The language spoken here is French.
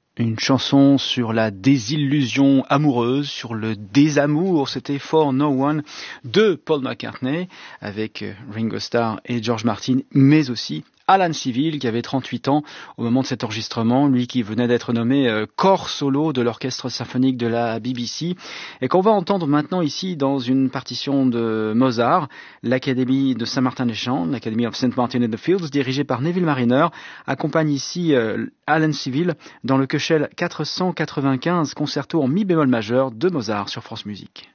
Une chanson sur la désillusion amoureuse, sur le désamour, c'était For No One de Paul McCartney avec Ringo Starr et George Martin, mais aussi Alan Civil qui avait 38 ans au moment de cet enregistrement, lui qui venait d'être nommé corps solo de l'orchestre symphonique de la BBC et qu'on va entendre maintenant ici dans une partition de Mozart, l'Académie de Saint-Martin-des-Champs, l'Academy of St. Martin in the Fields, dirigée par Neville Marriner, accompagne ici Alan Civil dans le Köchel 495 concerto en mi bémol majeur de Mozart sur France Musique.